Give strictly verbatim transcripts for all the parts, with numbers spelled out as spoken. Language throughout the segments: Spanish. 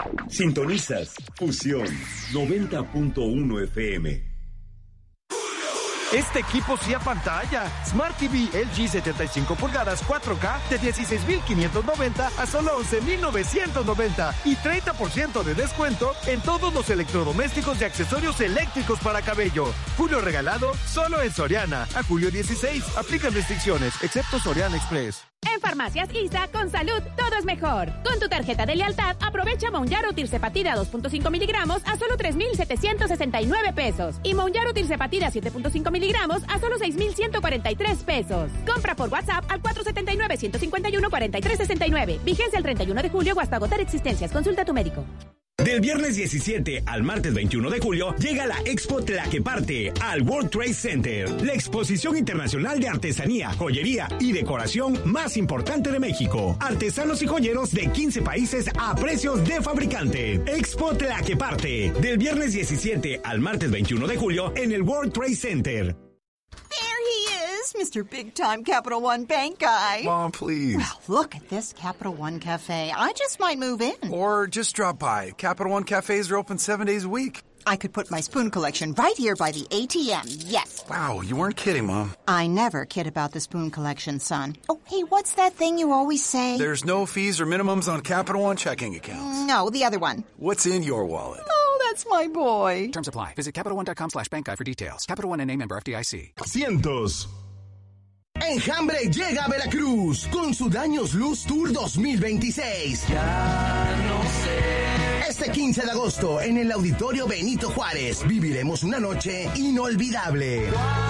Sintonizas Fusión noventa punto uno F M. Este equipo sí apantalla. Smart T V L G setenta y cinco pulgadas cuatro K de dieciséis mil quinientos noventa a solo once mil novecientos noventa y treinta por ciento de descuento en todos los electrodomésticos y accesorios eléctricos para cabello. Julio regalado solo en Soriana. A julio dieciséis. Aplican restricciones, excepto Soriana Express. En Farmacias I S A, con salud, todo es mejor. Con tu tarjeta de lealtad, aprovecha Mounjaro Tirzepatide dos punto cinco miligramos a solo tres mil setecientos sesenta y nueve pesos. Y Mounjaro Tirzepatide siete punto cinco miligramos a solo seis mil ciento cuarenta y tres pesos. Compra por WhatsApp al cuatro siete nueve, uno cinco uno, cuatro tres seis nueve. Vigencia el treinta y uno de julio o hasta agotar existencias. Consulta a tu médico. Del viernes diecisiete al martes veintiuno de julio llega la Expo Tlaqueparte al World Trade Center, la exposición internacional de artesanía, joyería y decoración más importante de México. Artesanos y joyeros de quince países a precios de fabricante. Expo Tlaqueparte, del viernes diecisiete al martes veintiuno de julio en el World Trade Center. Mister Big Time Capital One Bank guy. Mom, please. Well, look at this Capital One Cafe. I just might move in. Or just drop by. Capital One cafes are open seven days a week. I could put my spoon collection right here by the A T M, yes. Wow, you weren't kidding, Mom. I never kid about the spoon collection, son. Oh, hey, what's that thing you always say? There's no fees or minimums on Capital One checking accounts. No, the other one. What's in your wallet? Oh, that's my boy. Terms apply. Visit CapitalOne.com slash bank guide for details. Capital One N A member F D I C. Cientos. Enjambre llega a Veracruz con su Daños Luz Tour dos mil veintiséis. Ya no sé. Este quince de agosto en el Auditorio Benito Juárez viviremos una noche inolvidable.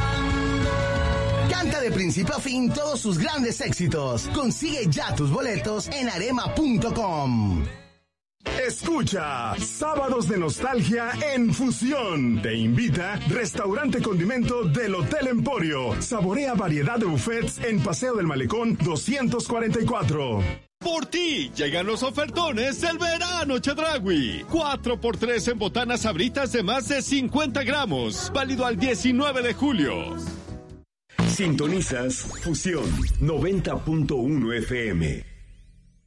Canta de principio a fin todos sus grandes éxitos. Consigue ya tus boletos en arema punto com. Escucha Sábados de Nostalgia en Fusión. Te invita Restaurante Condimento del Hotel Emporio. Saborea variedad de buffets en Paseo del Malecón doscientos cuarenta y cuatro. Por ti llegan los ofertones del verano Chedraui. cuatro por tres en botanas sabritas de más de cincuenta gramos. Válido al diecinueve de julio. Sintonizas Fusión noventa punto uno F M.